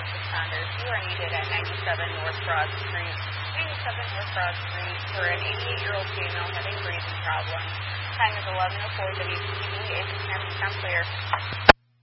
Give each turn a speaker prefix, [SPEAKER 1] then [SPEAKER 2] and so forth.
[SPEAKER 1] first responders. You are needed at 97 North Broad Street. 97 North Broad Street for an 88-year-old female having breathing problems. Time is 11:04 WPTV. 8 to 10 clear.